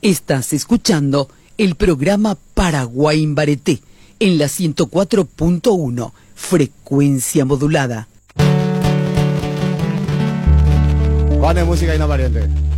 Estás escuchando el programa Paraguay en Bareté en la 104.1, frecuencia modulada. ¿Cuál es música y no pariente?